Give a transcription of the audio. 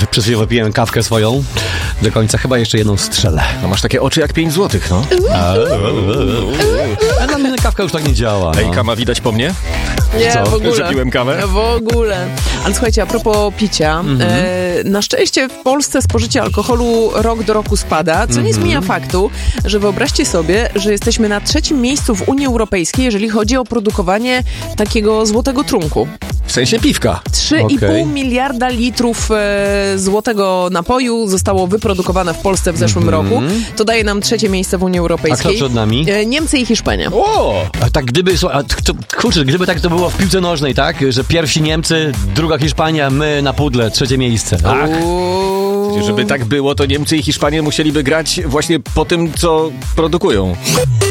Przez chwilę wypiłem kawkę swoją. Do końca chyba jeszcze jedną strzelę. No masz takie oczy jak 5 złotych, no. A na mnie kawka już tak nie działa. Ej, kama widać po mnie? Nie, Co? w ogóle. Że piłem kawę? W ogóle. Ale słuchajcie, a propos picia, na szczęście w Polsce spożycie alkoholu rok do roku spada, co nie zmienia faktu, że wyobraźcie sobie, że jesteśmy na 3. miejscu w Unii Europejskiej, jeżeli chodzi o produkowanie takiego złotego trunku. W sensie piwka. 3,5 miliarda litrów złotego napoju zostało wyprodukowane w Polsce w zeszłym roku. To daje nam 3. miejsce w Unii A Europejskiej. kto przed nami? Niemcy i Hiszpania. O! A tak gdyby tak to było w piłce nożnej, tak? Że pierwsi Niemcy, druga Hiszpania, my na pudle, 3. miejsce. Tak? Żeby tak było, to Niemcy i Hiszpanie musieliby grać właśnie po tym, co produkują.